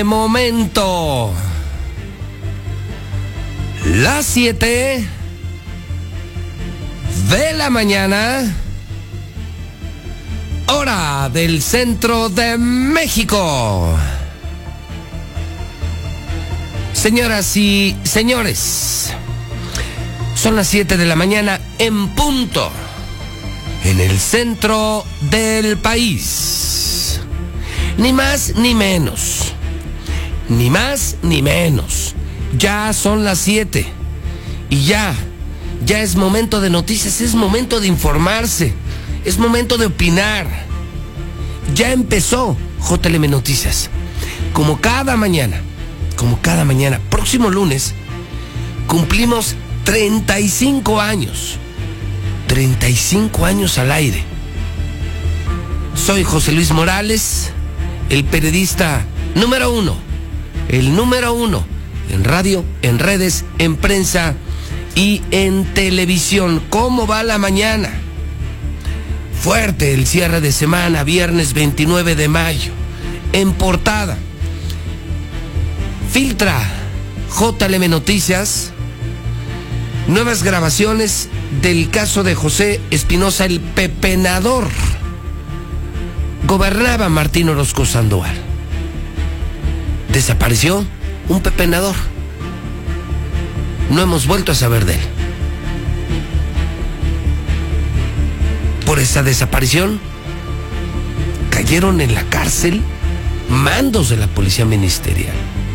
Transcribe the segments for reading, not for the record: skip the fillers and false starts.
Momento. Las 7 de la mañana, hora del centro de México. Señoras y señores, son las 7 de la mañana en punto, en el centro del país. Ni más ni menos. Ni más ni menos. Ya son las 7 y ya es momento de noticias, es momento de informarse, es momento de opinar. Ya empezó JLM Noticias. Como cada mañana, próximo lunes, cumplimos 35 años. 35 años al aire. Soy José Luis Morales, el periodista número uno. El número uno en radio, en redes, en prensa y en televisión. ¿Cómo va la mañana? Fuerte el cierre de semana, viernes 29 de mayo. En portada, filtra JLM Noticias nuevas grabaciones del caso de José Espinosa, el pepenador. Gobernaba Martín Orozco Sandoval. Desapareció un pepenador. No hemos vuelto a saber de él. Por esa desaparición cayeron en la cárcel mandos de la policía ministerial.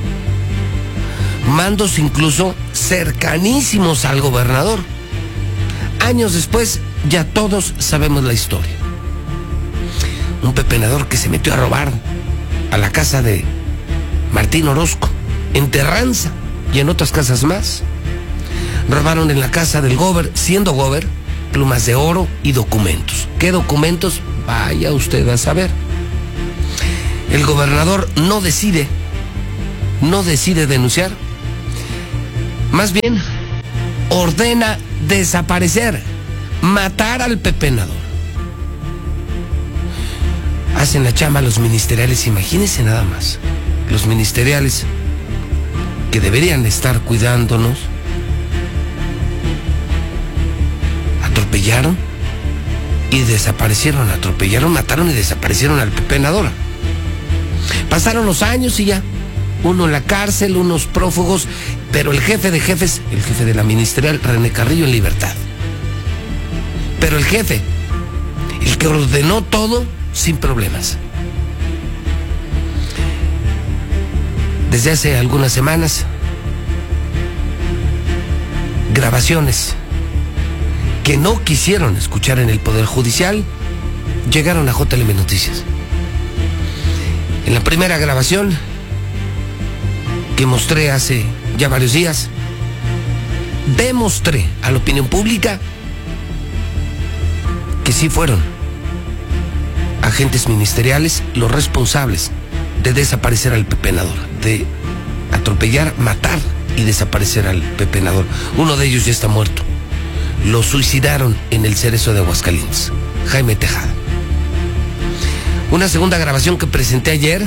Mandos incluso cercanísimos al gobernador. Años después ya todos sabemos la historia. Un pepenador que se metió a robar a la casa de Martín Orozco, en Terranza y en otras casas más. Robaron en la casa del gober, siendo gober, plumas de oro y documentos. ¿Qué documentos? Vaya usted a saber. El gobernador no decide denunciar. Más bien, ordena desaparecer, matar al pepenador. Hacen la chamba los ministeriales, imagínense nada más. Los ministeriales que deberían estar cuidándonos, atropellaron y desaparecieron, mataron y desaparecieron al pepenador. Pasaron los años y ya, uno en la cárcel, unos prófugos, pero el jefe de jefes, el jefe de la ministerial, René Carrillo, en libertad. Pero el jefe, el que ordenó todo, sin problemas. Desde hace algunas semanas, grabaciones que no quisieron escuchar en el Poder Judicial llegaron a JLM Noticias. En la primera grabación que mostré hace ya varios días, demostré a la opinión pública que sí fueron agentes ministeriales los responsables de desaparecer al pepenador, de atropellar, matar y desaparecer al pepenador. Uno de ellos ya está muerto. Lo suicidaron en el Cerezo de Aguascalientes, Jaime Tejada. Una segunda grabación que presenté ayer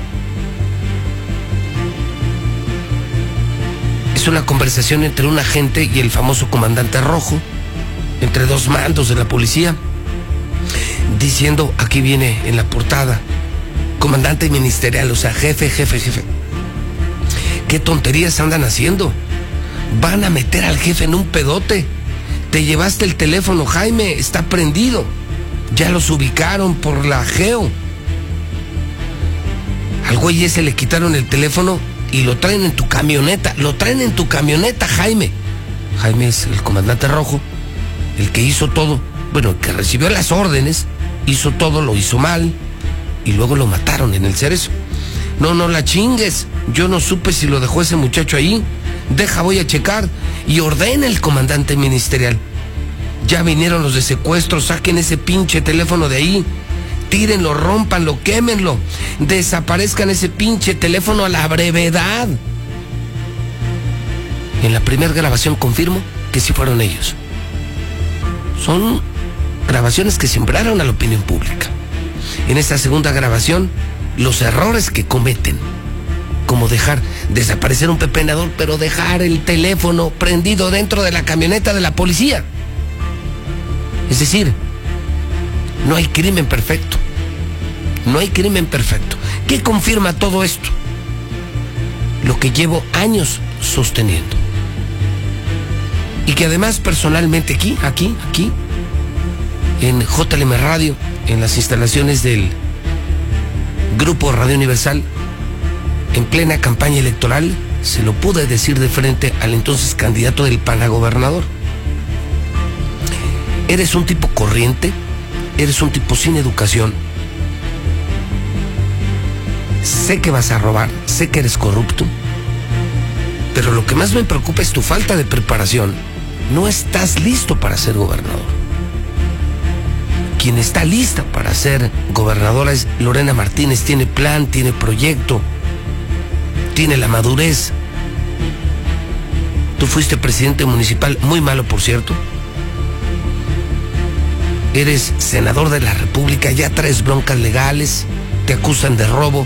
es una conversación entre un agente y el famoso comandante Rojo, entre dos mandos de la policía, diciendo, aquí viene en la portada, comandante ministerial, o sea, jefe. ¿Qué tonterías andan haciendo? Van a meter al jefe en un pedote. Te llevaste el teléfono, Jaime, está prendido. Ya los ubicaron por la geo. Al güey ese le quitaron el teléfono y lo traen en tu camioneta. Jaime. Jaime es el comandante Rojo, el que hizo todo. Bueno, el que recibió las órdenes, hizo todo, lo hizo mal. Y luego lo mataron en el Cerezo. No la chingues. Yo no supe si lo dejó ese muchacho ahí. Voy a checar. Y ordena el comandante ministerial. Ya vinieron los de secuestro, saquen ese pinche teléfono de ahí. Tírenlo, rómpanlo, quémenlo. Desaparezcan ese pinche teléfono a la brevedad. En la primera grabación confirmo que sí fueron ellos. Son grabaciones que sembraron a la opinión pública. En esta segunda grabación, los errores que cometen como desaparecer un pepenador, pero dejar el teléfono prendido dentro de la camioneta de la policía. Es decir, no hay crimen perfecto. No hay crimen perfecto. ¿Qué confirma todo esto? Lo que llevo años sosteniendo. Y que además personalmente aquí, en JLM Radio, en las instalaciones del Grupo Radio Universal, en plena campaña electoral, se lo pude decir de frente al entonces candidato del PAN a gobernador. Eres un tipo corriente, eres un tipo sin educación. Sé que vas a robar, sé que eres corrupto, pero lo que más me preocupa es tu falta de preparación. No estás listo para ser gobernador. Quien está lista para ser gobernadora es Lorena Martínez. Tiene plan, tiene proyecto, tiene la madurez. Tú fuiste presidente municipal, muy malo por cierto. Eres senador de la República, ya traes broncas legales, te acusan de robo.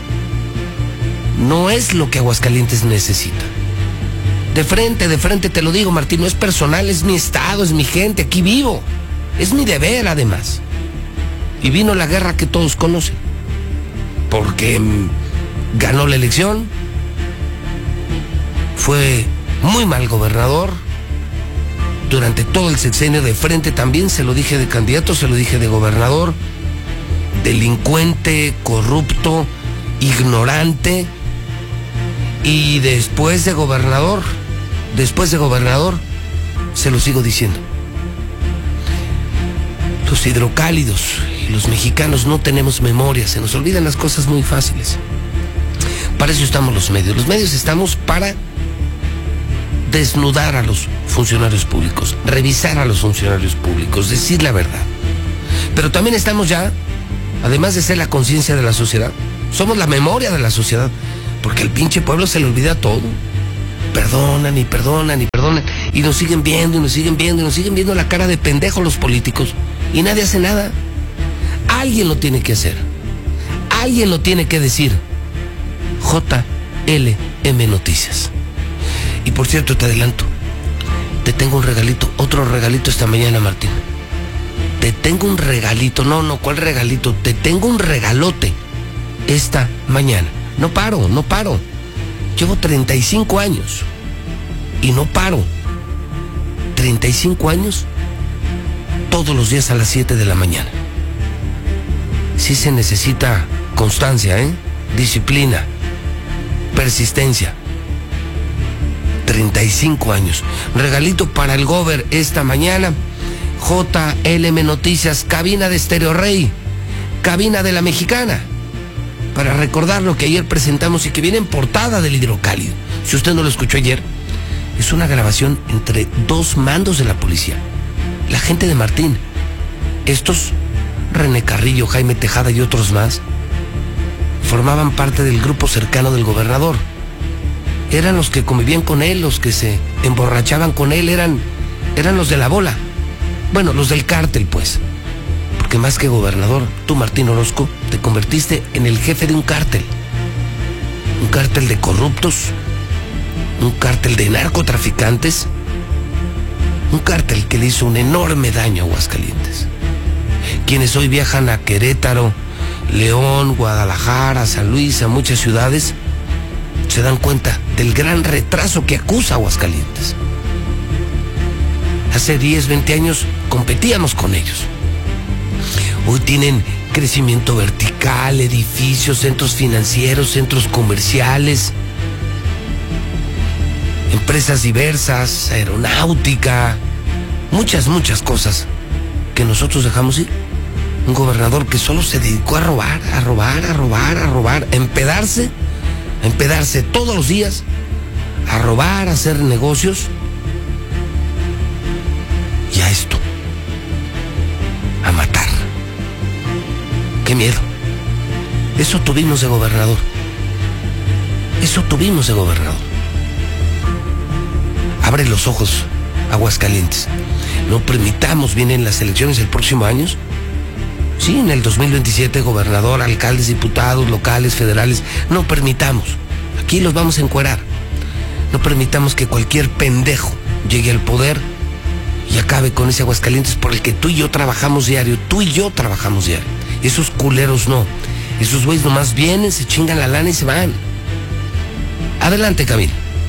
No es lo que Aguascalientes necesita. De frente te lo digo, Martín, no es personal, es mi estado, es mi gente, aquí vivo. Es mi deber, además. Y vino la guerra que todos conocen. Porque ganó la elección, fue muy mal gobernador. Durante todo el sexenio de frente también, se lo dije de candidato, se lo dije de gobernador. Delincuente, corrupto, ignorante. Y después de gobernador, se lo sigo diciendo. Los hidrocálidos y los mexicanos no tenemos memoria, se nos olvidan las cosas muy fáciles. Para eso estamos los medios. Los medios estamos para desnudar a los funcionarios públicos, revisar a los funcionarios públicos, decir la verdad. Pero también estamos ya, además de ser la conciencia de la sociedad, somos la memoria de la sociedad, porque al pinche pueblo se le olvida todo. Perdonan y perdonan y perdonan, y nos siguen viendo y nos siguen viendo y nos siguen viendo la cara de pendejos los políticos, y nadie hace nada. Alguien lo tiene que hacer, alguien lo tiene que decir. JLM Noticias. Y por cierto, te adelanto, te tengo un regalito, otro regalito esta mañana, Martín. Te tengo un regalito, no, ¿cuál regalito? Te tengo un regalote esta mañana. No paro. Llevo 35 años y no paro. 35 años todos los días a las 7 de la mañana. Sí se necesita constancia, disciplina, persistencia. 35 años. Regalito para el Gober esta mañana. JLM Noticias, cabina de Stereo Rey, cabina de La Mexicana, para recordar lo que ayer presentamos y que viene en portada del Hidrocálido. Si usted no lo escuchó ayer, es una grabación entre dos mandos de la policía. La gente de Martín, estos, René Carrillo, Jaime Tejada y otros más, formaban parte del grupo cercano del gobernador. Eran los que convivían con él, los que se emborrachaban con él, eran los de la bola. Bueno, los del cártel, pues. Porque más que gobernador, tú, Martín Orozco, te convertiste en el jefe de un cártel. Un cártel de corruptos, un cártel de narcotraficantes, un cártel que le hizo un enorme daño a Aguascalientes. Quienes hoy viajan a Querétaro, León, Guadalajara, San Luis, a muchas ciudades, se dan cuenta del gran retraso que acusa Aguascalientes. Hace 10, 20 años competíamos con ellos. Hoy tienen crecimiento vertical, edificios, centros financieros, centros comerciales, empresas diversas, aeronáutica, muchas cosas que nosotros dejamos ir. Un gobernador que solo se dedicó a robar, a empedarse todos los días, a robar, a hacer negocios, y a esto, a matar. ¡Qué miedo! Eso tuvimos de gobernador. Abre los ojos, Aguascalientes. No permitamos, vienen las elecciones el próximo año. Sí, en el 2027, gobernador, alcaldes, diputados locales, federales. No permitamos. Aquí los vamos a encuerar. No permitamos que cualquier pendejo llegue al poder y acabe con ese Aguascalientes por el que tú y yo trabajamos diario. Tú y yo trabajamos diario. Esos culeros no. Esos güeyes nomás vienen, se chingan la lana y se van. Adelante, Camil.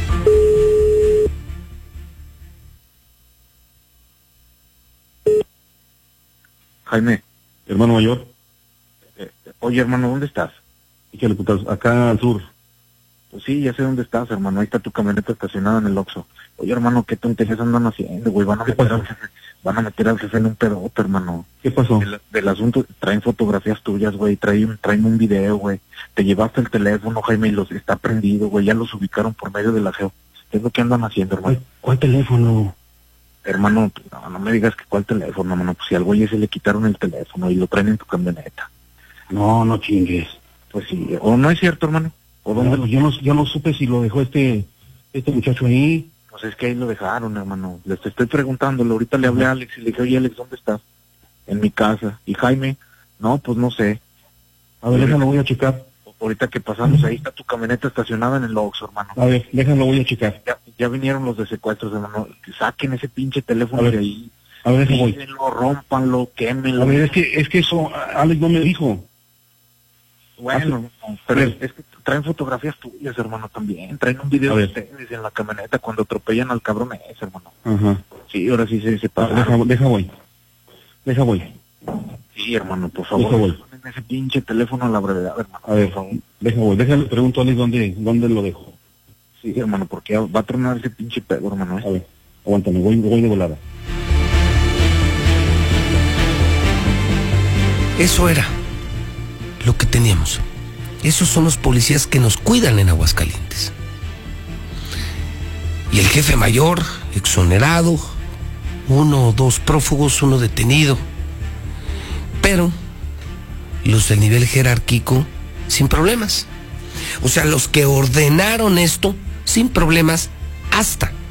Jaime, Hermano mayor, oye hermano, ¿dónde estás? échale putas, acá al sur. Pues sí, ya sé dónde estás, hermano, ahí está tu camioneta estacionada en el Oxxo. Oye hermano, ¿qué tonterías andan haciendo, güey? Van a meter al jefe en un pedote, hermano. ¿Qué pasó? Del asunto, traen fotografías tuyas, güey, traen un video, güey. Te llevaste el teléfono, Jaime, y los está prendido, güey, ya los ubicaron por medio del aseo. ¿Qué es lo que andan haciendo, hermano? ¿Cuál teléfono? Hermano, no me digas que cuál teléfono, hermano, pues si al güey ese le quitaron el teléfono y lo traen en tu camioneta. No chingues. Pues sí, o no es cierto, hermano. ¿O dónde No, yo no supe si lo dejó este muchacho ahí. Pues es que ahí lo dejaron, hermano. Les estoy preguntándolo. Ahorita le hablé a Alex y le dije, oye, Alex, ¿dónde estás? En mi casa. ¿Y Jaime? No, pues no sé. A ver, déjalo, voy a checar. Ahorita que pasamos, ahí está tu camioneta estacionada en el Oxxo, hermano. A ver, déjalo, voy a checar. Ya vinieron los de secuestros, hermano. Que saquen ese pinche teléfono de ahí. A ver, déjalo, voy. Pídenlo, rómpanlo, quémenlo. A ver, es que eso Alex no me dijo. Bueno, pero es que traen fotografías tuyas, hermano, también. Traen un video de ustedes en la camioneta cuando atropellan al cabrón ese, hermano. Ajá. Sí, ahora sí se pasaron. Deja voy. Sí, hermano, por favor. Ponen ese pinche teléfono a la brevedad, hermano. A ver, por favor. déjale, pregunto a Alex dónde lo dejo. Sí, hermano, porque va a tronar ese pinche pedo, hermano. A ver, aguántame, voy de volada. Eso era lo que teníamos. Esos son los policías que nos cuidan en Aguascalientes. Y el jefe mayor, exonerado, 1 o 2 prófugos, 1 detenido. Pero los del nivel jerárquico, sin problemas. O sea, los que ordenaron esto, sin problemas, hasta